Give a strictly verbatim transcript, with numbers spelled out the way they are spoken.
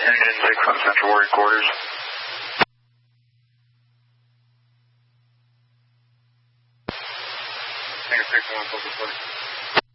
Engine six on Central Warrior Quarters. Negative six one, focus, buddy.